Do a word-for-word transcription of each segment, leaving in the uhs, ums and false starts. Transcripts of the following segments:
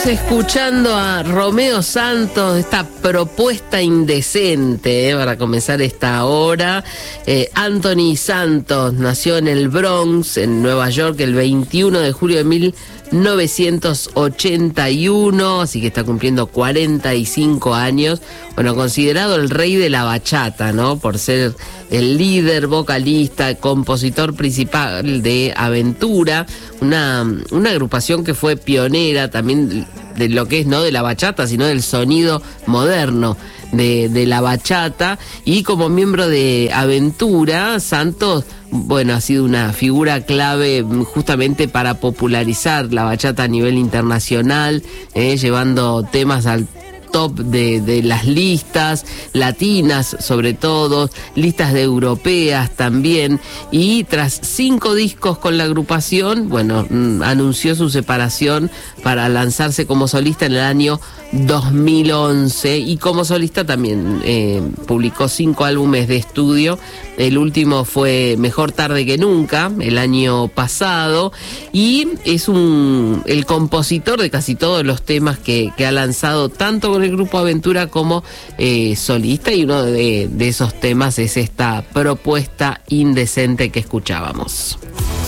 Estamos escuchando a Romeo Santos, esta propuesta indecente, eh, para comenzar esta hora. Eh, Anthony Santos nació en el Bronx, en Nueva York, el veintiuno de julio de mil novecientos ochenta y uno, así que está cumpliendo cuarenta y cinco años. Bueno, considerado el rey de la bachata, ¿no? Por ser el líder, vocalista, compositor principal de Aventura, una, una agrupación que fue pionera también de lo que es, no de la bachata, sino del sonido moderno de, de la bachata. Y como miembro de Aventura, Santos, bueno, ha sido una figura clave justamente para popularizar la bachata a nivel internacional, eh, llevando temas al top de, de las listas latinas, sobre todo, listas de europeas también. Y tras cinco discos con la agrupación, bueno, mmm, anunció su separación para lanzarse como solista en el año dos mil once, y como solista también eh, publicó cinco álbumes de estudio. El último fue Mejor Tarde que Nunca, el año pasado, y es un el compositor de casi todos los temas que, que ha lanzado, tanto con el grupo Aventura como eh, solista, y uno de, de esos temas es esta propuesta indecente que escuchábamos.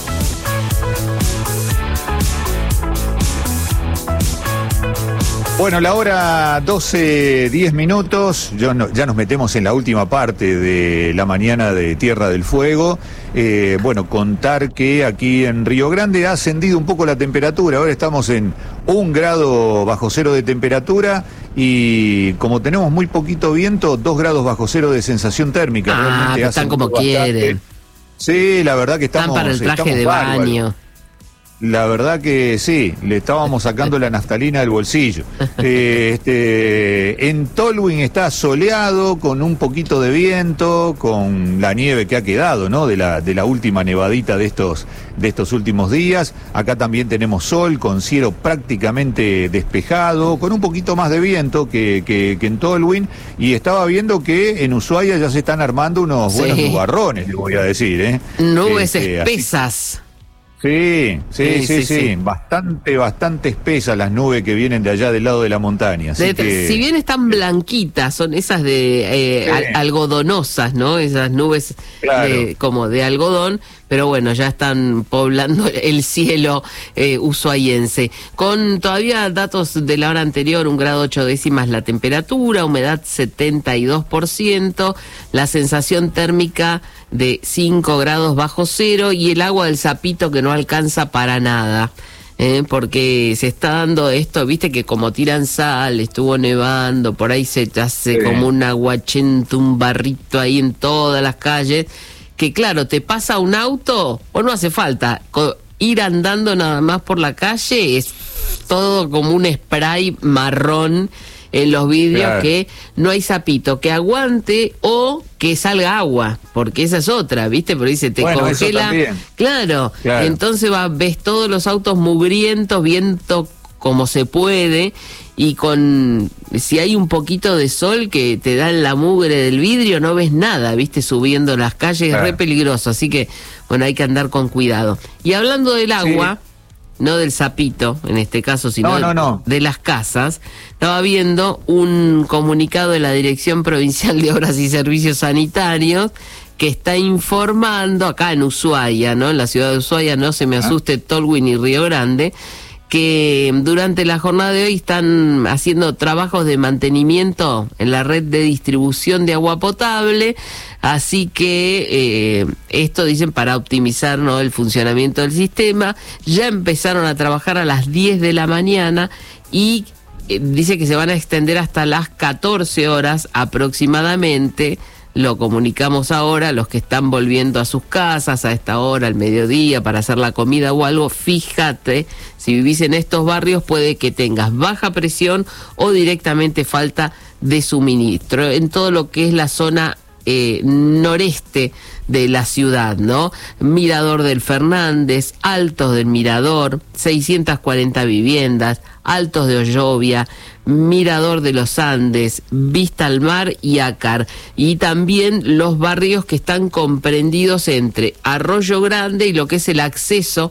Bueno, la hora doce, diez minutos, yo no, ya nos metemos en la última parte de la mañana de Tierra del Fuego. Eh, bueno, contar que aquí en Río Grande ha ascendido un poco la temperatura, ahora estamos en un grado bajo cero de temperatura y como tenemos muy poquito viento, dos grados bajo cero de sensación térmica. Ah, realmente están como bastante. Quieren. Sí, la verdad que estamos... Están para el traje de bárbaros. baño. La verdad que sí, le estábamos sacando la naftalina del bolsillo. Eh, este, en Tolwyn está soleado, con un poquito de viento, con la nieve que ha quedado, ¿no? De la, de la última nevadita de estos, de estos últimos días. Acá también tenemos sol, con cielo prácticamente despejado, con un poquito más de viento que, que, que en Tolwyn. Y estaba viendo que en Ushuaia ya se están armando unos sí. buenos nubarrones, le voy a decir, ¿eh? Nubes este, espesas. Así... Sí, sí, sí, sí, sí, sí, sí. Bastante, bastante espesas las nubes que vienen de allá del lado de la montaña. Así de, que... Si bien están blanquitas, son esas de eh, sí. al, algodonosas, ¿no? Esas nubes claro. de, como de algodón, pero bueno, ya están poblando el cielo eh, ushuaiense. Con todavía datos de la hora anterior, un grado ocho décimas la temperatura, humedad setenta y dos por ciento, la sensación térmica de cinco grados bajo cero, y el agua del Sapito que no alcanza para nada, eh, porque se está dando esto, viste que como tiran sal, estuvo nevando, por ahí se hace sí. como un aguachento, un barrito ahí en todas las calles, que claro, te pasa un auto o no hace falta ir andando nada más por la calle, es todo como un spray marrón en los vidrios, claro. que no hay sapito que aguante o que salga agua, porque esa es otra, ¿viste? Pero dice, te bueno, congela. Claro, claro, entonces va, ves todos los autos mugrientos, viento como se puede, y con si hay un poquito de sol que te da en la mugre del vidrio, no ves nada, ¿viste? Subiendo las calles, claro. es re peligroso, así que, bueno, hay que andar con cuidado. Y hablando del agua... Sí. No del sapito, en este caso, sino no, no, no. De, de las casas. Estaba viendo un comunicado de la Dirección Provincial de Obras y Servicios Sanitarios que está informando, acá en Ushuaia, ¿no? En la ciudad de Ushuaia, no se me asuste ¿Ah? Tolwyn y Río Grande, que durante la jornada de hoy están haciendo trabajos de mantenimiento en la red de distribución de agua potable, así que eh, esto dicen para optimizar, ¿no?, el funcionamiento del sistema. Ya empezaron a trabajar a las diez de la mañana y eh, dice que se van a extender hasta las catorce horas aproximadamente. Lo comunicamos ahora, los que están volviendo a sus casas a esta hora, al mediodía, para hacer la comida o algo, fíjate, si vivís en estos barrios puede que tengas baja presión o directamente falta de suministro. En todo lo que es la zona eh, noreste de la ciudad, ¿no? Mirador del Fernández, Altos del Mirador, seiscientas cuarenta viviendas, Altos de Ollovia, Mirador de los Andes, Vista al Mar y Ácar. Y también los barrios que están comprendidos entre Arroyo Grande y lo que es el acceso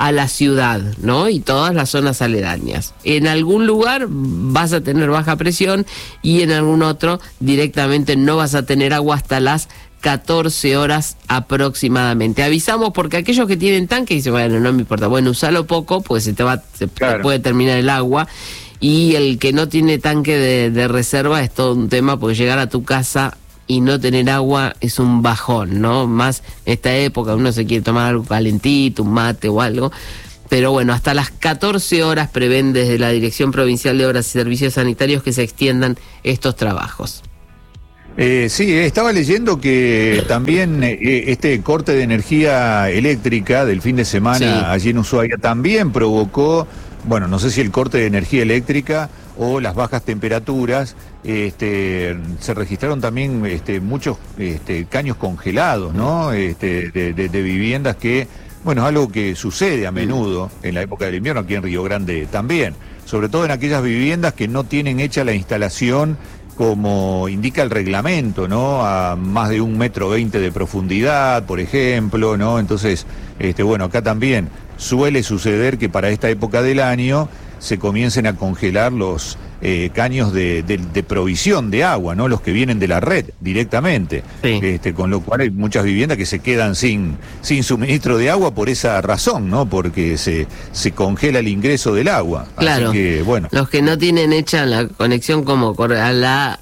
a la ciudad, ¿no? Y todas las zonas aledañas. En algún lugar vas a tener baja presión y en algún otro directamente no vas a tener agua hasta las catorce horas aproximadamente. Avisamos porque aquellos que tienen tanque dicen, bueno, no me importa, bueno, usalo poco, pues se te va, se claro. te puede terminar el agua. Y el que no tiene tanque de, de reserva es todo un tema, porque llegar a tu casa y no tener agua es un bajón, ¿no? Más esta época uno se quiere tomar algo calentito, un mate o algo. Pero bueno, hasta las catorce horas prevén desde la Dirección Provincial de Obras y Servicios Sanitarios que se extiendan estos trabajos. Eh, sí, estaba leyendo que también eh, este corte de energía eléctrica del fin de semana sí. allí en Ushuaia también provocó, bueno, no sé si el corte de energía eléctrica o las bajas temperaturas, este, se registraron también este, muchos este, caños congelados, ¿no? Este, de, de, de viviendas que, bueno, es algo que sucede a menudo en la época del invierno, aquí en Río Grande también, sobre todo en aquellas viviendas que no tienen hecha la instalación como indica el reglamento, ¿no? A más de un metro veinte de profundidad, por ejemplo, ¿no? Entonces, este, bueno, acá también suele suceder que para esta época del año se comiencen a congelar los eh, caños de, de, de provisión de agua, ¿no? Los que vienen de la red directamente. Sí. Este, con lo cual hay muchas viviendas que se quedan sin, sin suministro de agua por esa razón, ¿no? Porque se, se congela el ingreso del agua. Claro. Así que, bueno. Los que no tienen hecha la conexión como a la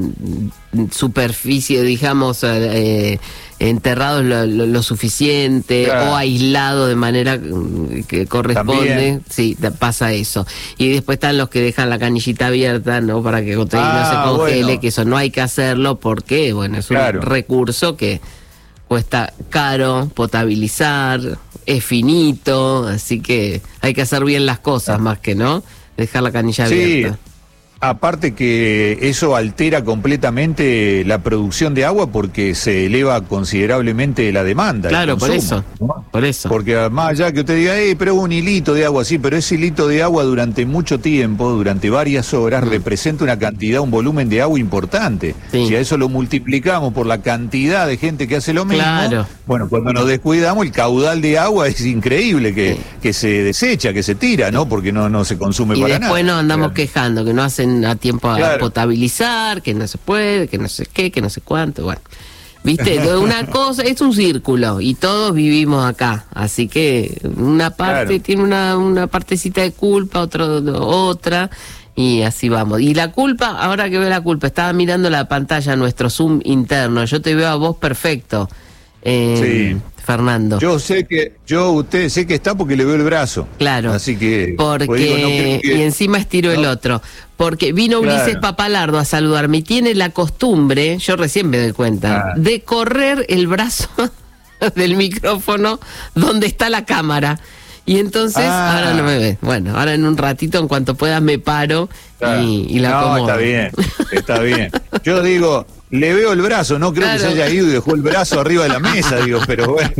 mm, superficie, digamos, eh, enterrados lo, lo, lo suficiente, claro. o aislados de manera que corresponde, también. Sí, pasa eso. Y después están los que dejan la canillita abierta, ¿no? Para que ah, no se congele, bueno. que eso no hay que hacerlo porque, bueno, es claro. un recurso que cuesta caro potabilizar, es finito, así que hay que hacer bien las cosas, ah. más que, ¿no? Dejar la canilla sí. abierta. Aparte que eso altera completamente la producción de agua porque se eleva considerablemente la demanda. Claro, consumo, por eso, ¿no? por eso. Porque más allá que usted diga, eh, pero un hilito de agua, sí, pero ese hilito de agua durante mucho tiempo, durante varias horas, mm. representa una cantidad, un volumen de agua importante. Sí. Si a eso lo multiplicamos por la cantidad de gente que hace lo mismo, claro. bueno, cuando nos descuidamos, el caudal de agua es increíble que, sí. que se desecha, que se tira, ¿no? Porque no, no se consume y para nada. Y después nos andamos claro. quejando, que no hacen a tiempo a claro. potabilizar, que no se puede, que no sé qué, que no sé cuánto, bueno. ¿Viste? Una cosa, es un círculo y todos vivimos acá, así que una parte claro. tiene una, una partecita de culpa, otro otra, y así vamos. Y la culpa, ahora que veo la culpa, estaba mirando la pantalla, nuestro Zoom interno, yo te veo a vos perfecto, eh, sí. Fernando. Yo sé que, yo usted sé que está porque le veo el brazo. Claro. Así que. Porque, pues digo, no creo que... y encima estiro ¿no? el otro. Porque vino claro. Ulises Papalardo a saludarme y tiene la costumbre, yo recién me doy cuenta, ah. de correr el brazo del micrófono donde está la cámara. Y entonces, ah. ahora no me ve. Bueno, ahora en un ratito, en cuanto pueda, me paro claro. y, y la no, acomodo. Está bien, está bien. Yo digo, le veo el brazo, no creo claro. que se haya ido y dejó el brazo arriba de la mesa, digo, pero bueno.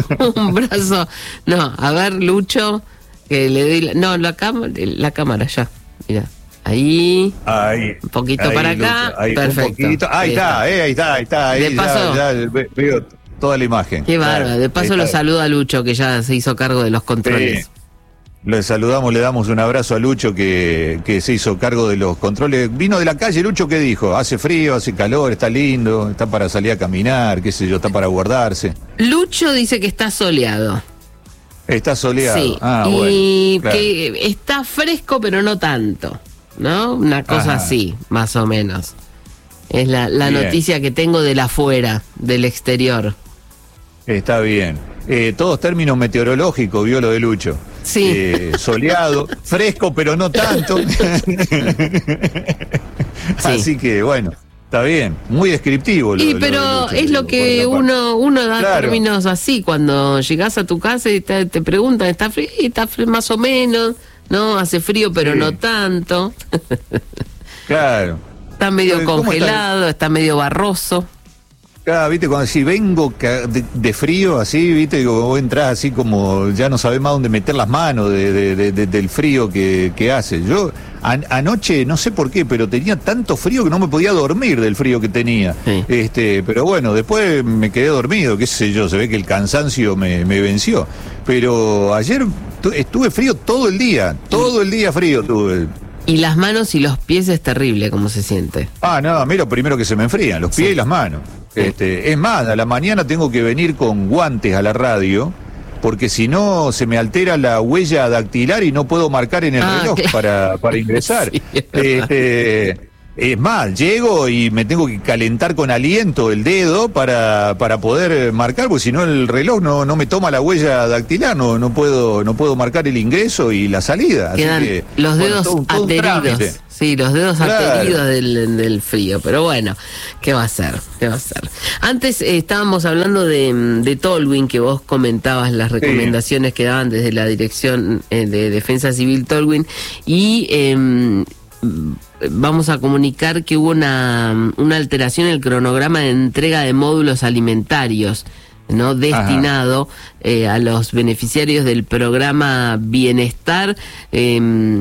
Un brazo, no, a ver, Lucho, que le doy la, no, la, cam- la cámara ya, mira. Ahí, ahí, un poquito ahí, para acá, Lucho, ahí, perfecto. Un ahí está, eh, ahí está, ahí está, ahí de paso, ya, ya veo toda la imagen. Qué bárbaro, claro, de paso lo saludo a Lucho, que ya se hizo cargo de los controles. Sí. Le saludamos, le damos un abrazo a Lucho que, que se hizo cargo de los controles. Vino de la calle, Lucho, ¿qué dijo? Hace frío, hace calor, está lindo, está para salir a caminar, qué sé yo, está para guardarse. Lucho dice que está soleado. Está soleado, sí, ah, y bueno, claro. que está fresco, pero no tanto, ¿no? Una cosa Ajá. así, más o menos. Es la, la noticia que tengo del afuera, del exterior. Está bien. Eh, todos términos meteorológicos, vio lo de Lucho. Sí. Eh, soleado, fresco, pero no tanto. Sí. Así que, bueno, está bien. Muy descriptivo. Lo, y pero lo de Lucho, es lo que uno uno da claro. términos así. Cuando llegás a tu casa y te, te preguntan, ¿está frío? Está frío más o menos. No, hace frío, pero sí. no tanto. Claro. Está medio congelado, está? está medio barroso. Claro, viste, cuando si vengo de, de frío, así, viste, digo, vos entrás así como ya no sabés más dónde meter las manos de, de, de, de, del frío que, que hace. Yo an, anoche, no sé por qué, pero tenía tanto frío que no me podía dormir del frío que tenía. Sí. Este, pero bueno, después me quedé dormido, qué sé yo, se ve que el cansancio me, me venció. Pero ayer estu- estuve frío todo el día, todo el día frío tuve. Y las manos y los pies es terrible cómo se siente. Ah, no, a mí lo primero que se me enfrían, los pies Sí. y las manos. Sí. Este, es más, a la mañana tengo que venir con guantes a la radio, porque si no se me altera la huella dactilar y no puedo marcar en el Ah, reloj claro. para, para ingresar. Sí, es verdad. Este, es más, llego y me tengo que calentar con aliento el dedo para, para poder marcar, porque si no el reloj no, no me toma la huella dactilar, no, no puedo, no puedo marcar el ingreso y la salida. Así Quedan que, los bueno, dedos todo un- todo un trámite. ateridos. Sí, los dedos Claro. ateridos del, del frío. Pero bueno, ¿qué va a ser? ¿Qué va a ser? Antes eh, estábamos hablando de, de Tolwyn, que vos comentabas las recomendaciones que daban desde la Dirección eh, de Defensa Civil Tolwyn. Y eh, vamos a comunicar que hubo una, una alteración en el cronograma de entrega de módulos alimentarios, ¿no? Destinado eh, a los beneficiarios del programa Bienestar. Eh,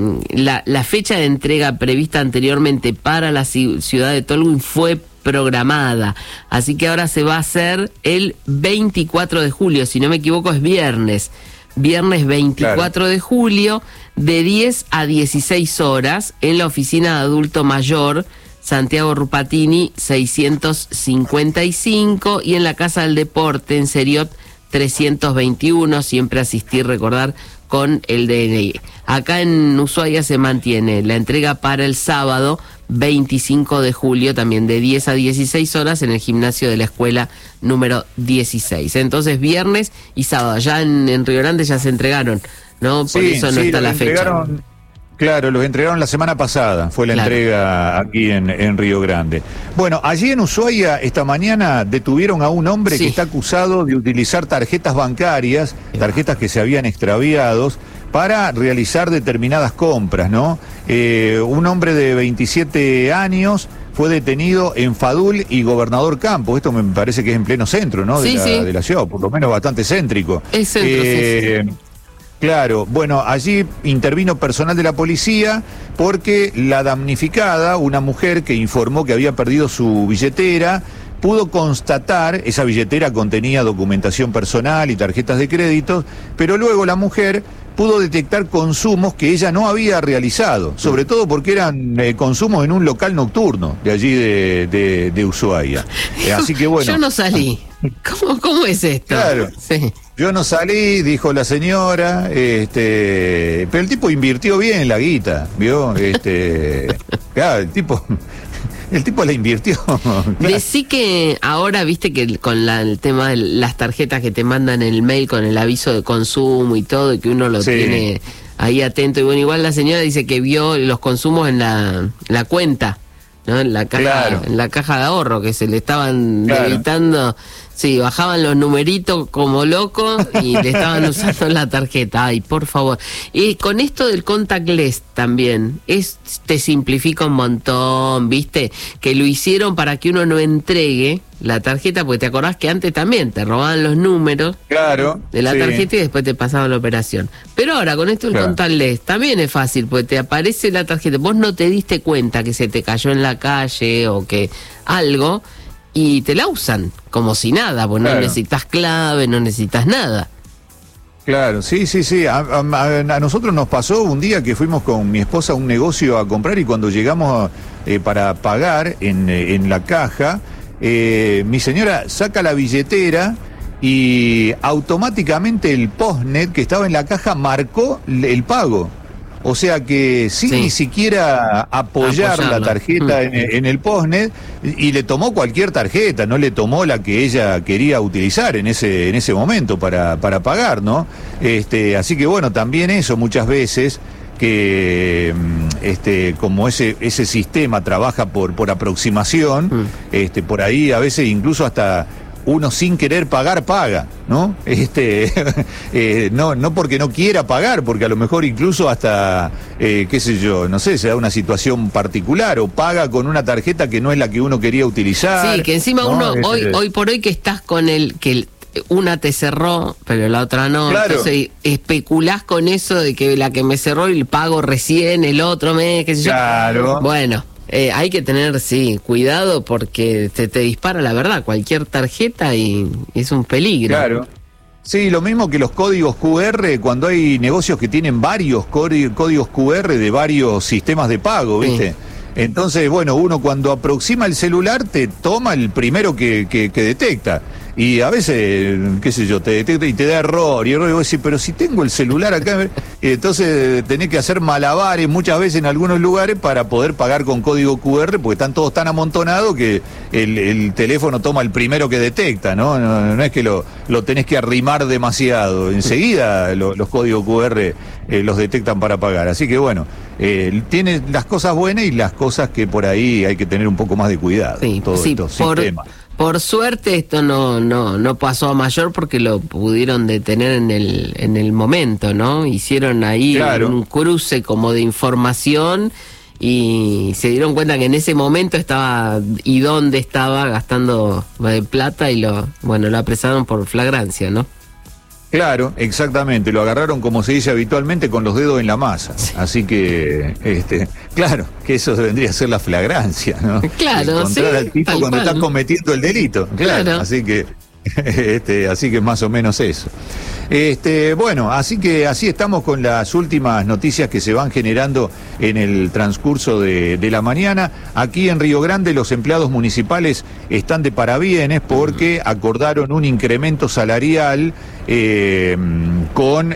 la, la fecha de entrega prevista anteriormente para la ci- ciudad de Tolwyn fue programada, así que ahora se va a hacer el veinticuatro de julio, si no me equivoco es viernes, viernes veinticuatro de julio, de diez a dieciséis horas, en la oficina de adulto mayor Santiago Rupatini seiscientos cincuenta y cinco, y en la Casa del Deporte en Seriot trescientos veintiuno, siempre asistir, recordar, con el D N I. Acá en Ushuaia se mantiene la entrega para el sábado veinticinco de julio, también de diez a dieciséis horas, en el gimnasio de la escuela número dieciséis. Entonces viernes y sábado, ya en, en Río Grande ya se entregaron, ¿no? Por Sí, eso no sí, está los la fecha. entregaron, claro, los entregaron la semana pasada, fue la Claro. entrega aquí en, en Río Grande. Bueno, allí en Ushuaia esta mañana detuvieron a un hombre Sí. que está acusado de utilizar tarjetas bancarias, tarjetas que se habían extraviado, para realizar determinadas compras, ¿no? Eh, un hombre de veintisiete años fue detenido en Fadul y Gobernador Campos. Esto me parece que es en pleno centro, ¿no? De, Sí, la, sí. de la ciudad, por lo menos bastante céntrico. Es centro, Eh, sí, sí. Claro, bueno, allí intervino personal de la policía porque la damnificada, una mujer que informó que había perdido su billetera, pudo constatar, esa billetera contenía documentación personal y tarjetas de crédito, pero luego la mujer pudo detectar consumos que ella no había realizado, sobre todo porque eran eh, consumos en un local nocturno de allí de, de, de Ushuaia. Eh, así que bueno. Yo no salí. ¿Cómo, cómo es esto? Claro. Sí. Yo no salí, dijo la señora, este, pero el tipo invirtió bien la guita, ¿vio? Este, claro, el tipo, el tipo la invirtió. Claro. Decí que ahora, viste que el- con la- el tema de las tarjetas que te mandan en el mail con el aviso de consumo y todo, y que uno lo Sí. tiene ahí atento. Y bueno, igual la señora dice que vio los consumos en la, la cuenta, ¿no? En la caja, Claro. en la caja de ahorro, que se le estaban Claro. debitando. Sí, bajaban los numeritos como locos y le estaban usando la tarjeta. Ay, por favor. Y con esto del contactless también, es, te simplifica un montón, ¿viste? Que lo hicieron para que uno no entregue la tarjeta, porque te acordás que antes también te robaban los números Claro. de la sí. tarjeta y después te pasaban la operación. Pero ahora con esto del Claro. contactless también es fácil, porque te aparece la tarjeta, vos no te diste cuenta que se te cayó en la calle o que algo, y te la usan como si nada, pues no Claro. necesitas clave, no necesitas nada. Claro, sí, sí, sí. A, a- a nosotros nos pasó un día que fuimos con mi esposa a un negocio a comprar y cuando llegamos eh, para pagar en, eh, en la caja, eh, mi señora saca la billetera y automáticamente el postnet que estaba en la caja marcó l- el pago. O sea que sin Sí. ni siquiera apoyar Apoyarlo. la tarjeta Mm. en, en el postnet, y, y le tomó cualquier tarjeta, no le tomó la que ella quería utilizar en ese, en ese momento para, para pagar, ¿no? Este, así que bueno, también eso muchas veces que mm, este, como ese, ese sistema trabaja por, por aproximación, Mm. este, por ahí a veces incluso hasta uno sin querer pagar paga, ¿no? Este, eh, no, no porque no quiera pagar, porque a lo mejor incluso hasta, eh, qué sé yo, no sé, se da una situación particular o paga con una tarjeta que no es la que uno quería utilizar. Sí, que encima ¿no? uno, Este, hoy, hoy por hoy que estás con el, que el- una te cerró, pero la otra no, Claro. entonces especulás con eso de que la que me cerró el pago recién, el otro mes, qué sé yo. Claro. Bueno, eh, hay que tener, sí, cuidado porque te, te dispara la verdad, cualquier tarjeta y es un peligro. Claro. Sí, lo mismo que los códigos Q R, cuando hay negocios que tienen varios códigos Q R de varios sistemas de pago, ¿viste? Sí. Entonces, bueno, uno cuando aproxima el celular te toma el primero que, que, que detecta. Y a veces, qué sé yo, te detecta y te da error. Y error, y vos decís, pero si tengo el celular acá, entonces tenés que hacer malabares muchas veces en algunos lugares para poder pagar con código Q R, porque están todos tan amontonados que el, el teléfono toma el primero que detecta, ¿no? No, no es que lo, lo tenés que arrimar demasiado. Enseguida lo, los códigos Q R eh, los detectan para pagar. Así que bueno, eh, tiene las cosas buenas y las cosas que por ahí hay que tener un poco más de cuidado. Sí, todo sí, estos por... sistemas. Por suerte esto no no no pasó a mayor porque lo pudieron detener en el en el momento, ¿no? Hicieron ahí claro. un cruce como de información y se dieron cuenta que en ese momento estaba y dónde estaba gastando plata y lo bueno lo apresaron por flagrancia, ¿no? Claro, exactamente, lo agarraron como se dice habitualmente con los dedos en la masa, sí. Así que, este, claro, que eso vendría a ser la flagrancia, ¿no? Claro, encontrar sí, al tipo cuando cual. Está cometiendo el delito, claro, claro. así que, este, así que más o menos eso. Este, bueno, así que así estamos con las últimas noticias que se van generando en el transcurso de, de la mañana. Aquí en Río Grande los empleados municipales están de parabienes porque acordaron un incremento salarial eh, con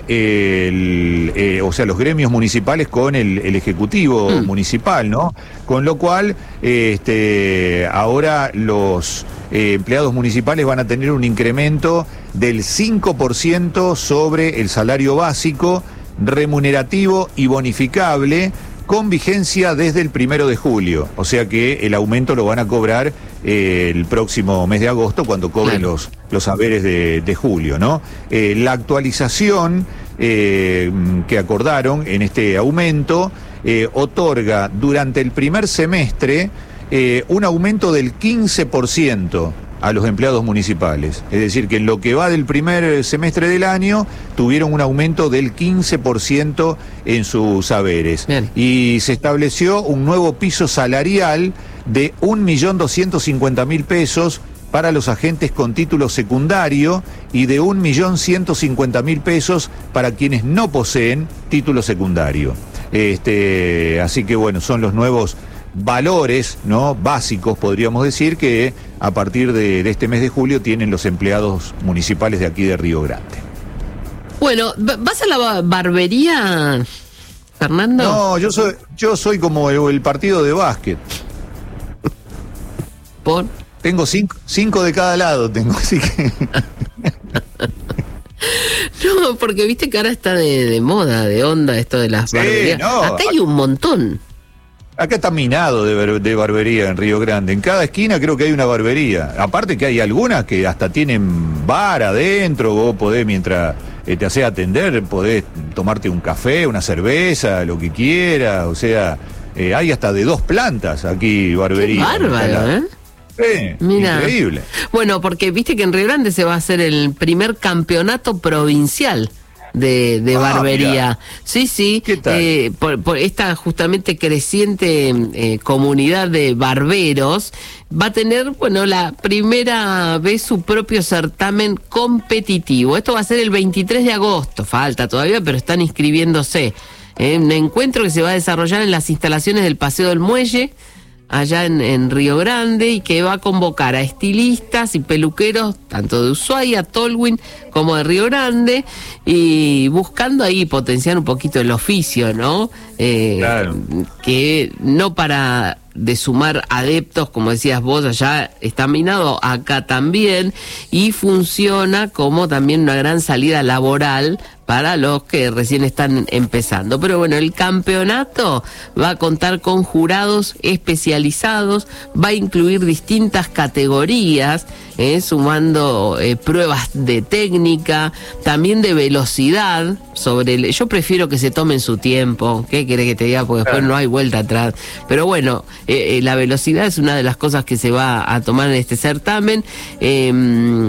el, eh, o sea, los gremios municipales con el, el Ejecutivo mm. municipal, ¿no? Con lo cual, este, ahora los eh, empleados municipales van a tener un incremento del cinco por ciento sobre el salario básico, remunerativo y bonificable, con vigencia desde el primero de julio. O sea que el aumento lo van a cobrar eh, el próximo mes de agosto, cuando cobren sí. los, los haberes de, de julio, ¿no? Eh, la actualización eh, que acordaron en este aumento eh, otorga durante el primer semestre eh, un aumento del quince por ciento a los empleados municipales. Es decir, que en lo que va del primer semestre del año tuvieron un aumento del quince por ciento en sus haberes. Bien. Y se estableció un nuevo piso salarial de un millón doscientos cincuenta mil pesos para los agentes con título secundario y de un millón ciento cincuenta mil pesos para quienes no poseen título secundario. Este, así que bueno, son los nuevos valores, ¿no? Básicos, podríamos decir, que a partir de, de este mes de julio tienen los empleados municipales de aquí de Río Grande. Bueno, ¿vas a la barbería, Fernando? No, yo soy, yo soy como el, el partido de básquet. ¿Por? Tengo cinco, cinco de cada lado, tengo, así que... No, porque viste que ahora está de, de moda, de onda esto de las sí, barberías. No, acá hay un montón. Acá está minado de, de barbería en Río Grande. En cada esquina creo que hay una barbería. Aparte que hay algunas que hasta tienen bar adentro. Vos podés, mientras eh, te haces atender, podés tomarte un café, una cerveza, lo que quieras. O sea, eh, hay hasta de dos plantas aquí barbería. Qué bárbaro, ¿eh? Sí, Mira. Increíble. Bueno, porque viste que en Río Grande se va a hacer el primer campeonato provincial de, de ah, barbería. Mirá. Sí, sí. ¿Qué tal? Eh, por, por esta justamente creciente eh, comunidad de barberos va a tener, bueno, la primera vez su propio certamen competitivo. Esto va a ser el veintitrés de agosto, falta todavía, pero están inscribiéndose. Eh, un encuentro que se va a desarrollar en las instalaciones del Paseo del Muelle, allá en, en Río Grande, y que va a convocar a estilistas y peluqueros, tanto de Ushuaia, Tolwyn, como de Río Grande, y buscando ahí potenciar un poquito el oficio, ¿no? Eh, claro. Que no para de sumar adeptos, como decías vos, allá está minado, acá también, y funciona como también una gran salida laboral para los que recién están empezando. Pero bueno, el campeonato va a contar con jurados especializados, va a incluir distintas categorías, eh, sumando eh, pruebas de técnica, también de velocidad. Sobre el, yo prefiero que se tomen su tiempo, ¿qué querés que te diga? Porque después no hay vuelta atrás. Pero bueno, eh, eh, la velocidad es una de las cosas que se va a tomar en este certamen. Eh,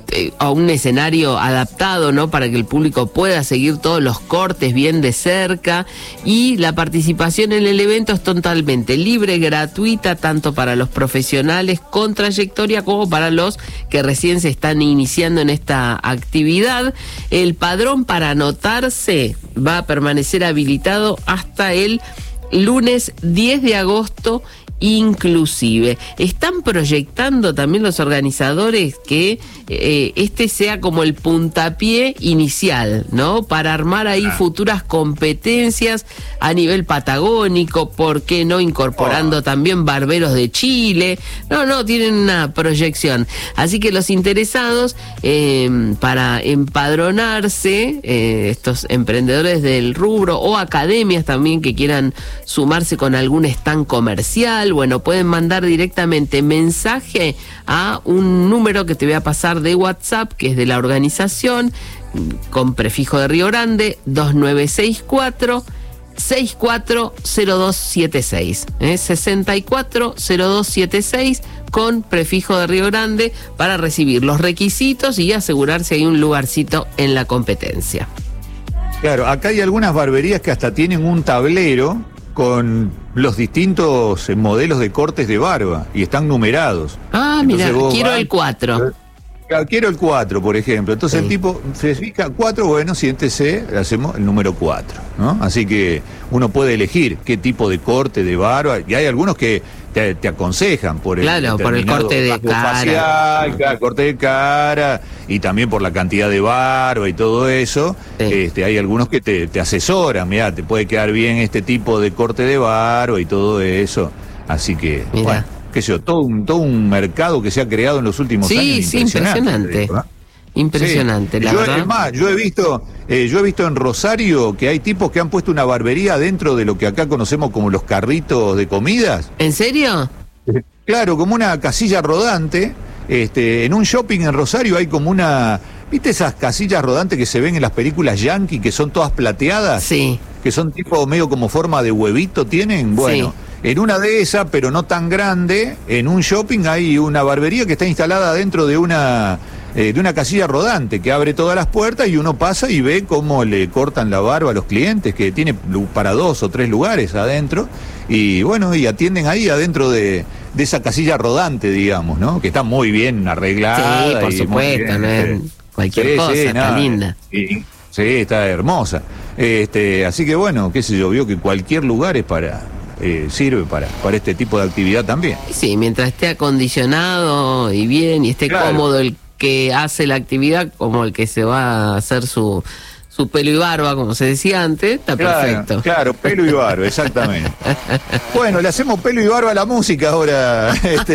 a un escenario adaptado, ¿no? Para que el público pueda seguir todos los cortes bien de cerca, y la participación en el evento es totalmente libre, gratuita, tanto para los profesionales con trayectoria como para los que recién se están iniciando en esta actividad. El padrón para anotarse va a permanecer habilitado hasta el lunes diez de agosto inclusive. Están proyectando también los organizadores que eh, este sea como el puntapié inicial, ¿no? Para armar ahí ah. futuras competencias a nivel patagónico, ¿por qué no? Incorporando oh. también barberos de Chile. No, no, tienen una proyección. Así que los interesados eh, para empadronarse, eh, estos emprendedores del rubro o academias también que quieran sumarse con algún stand comercial, bueno, pueden mandar directamente mensaje a un número que te voy a pasar de WhatsApp, que es de la organización, con prefijo de Río Grande, dos nueve seis cuatro, seis cuatro cero dos siete seis, ¿eh? sesenta y cuatro cero dos setenta y seis con prefijo de Río Grande, para recibir los requisitos y asegurarse hay un lugarcito en la competencia. Claro, acá hay algunas barberías que hasta tienen un tablero con los distintos modelos de cortes de barba y están numerados. Ah, mira, quiero vas, el cuatro. Quiero el cuatro, por ejemplo. Entonces sí. El tipo se fija cuatro, bueno, siéntese, hacemos el número cuatro, ¿no? Así que uno puede elegir qué tipo de corte de barba, y hay algunos que te, te aconsejan por el, claro, por el corte de cara, facial, claro, corte de cara, y también por la cantidad de barba y todo eso. Sí. Este, hay algunos que te, te asesoran, mirá, te puede quedar bien este tipo de corte de barba y todo eso. Así que, mirá. Bueno, qué sé yo, todo un, todo un mercado que se ha creado en los últimos sí, años. Sí, impresionante. Digo, ¿no? Impresionante, sí. La yo, verdad. Es más, yo he visto, eh, yo he visto en Rosario que hay tipos que han puesto una barbería dentro de lo que acá conocemos como los carritos de comidas. ¿En serio? Claro, como una casilla rodante. Este, en un shopping en Rosario hay como una, ¿viste esas casillas rodantes que se ven en las películas yankee, que son todas plateadas? Sí. Que son tipo medio como forma de huevito, ¿tienen? Bueno. Sí. En una de esas, pero no tan grande, en un shopping hay una barbería que está instalada dentro de una eh, de una casilla rodante que abre todas las puertas y uno pasa y ve cómo le cortan la barba a los clientes, que tiene para dos o tres lugares adentro, y bueno, y atienden ahí adentro de, de esa casilla rodante, digamos, ¿no? Que está muy bien arreglada. Sí, por y supuesto, no es cualquier sí, cosa, sí, está nada, linda. Sí, sí, está hermosa. Este, así que bueno, qué sé yo, vio que cualquier lugar es para... Eh, sirve para, para este tipo de actividad también. Sí, mientras esté acondicionado y bien y esté claro. cómodo el que hace la actividad como el que se va a hacer su, su pelo y barba, como se decía antes, está claro, perfecto. Claro, pelo y barba, exactamente. Bueno, le hacemos pelo y barba a la música ahora,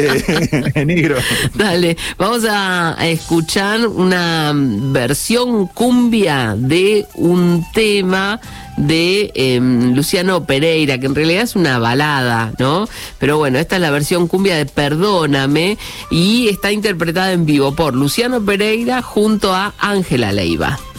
este, Negro. Dale, vamos a escuchar una versión cumbia de un tema de eh, Luciano Pereira, que en realidad es una balada, ¿no? Pero bueno, esta es la versión cumbia de Perdóname y está interpretada en vivo por Luciano Pereira junto a Ángela Leiva.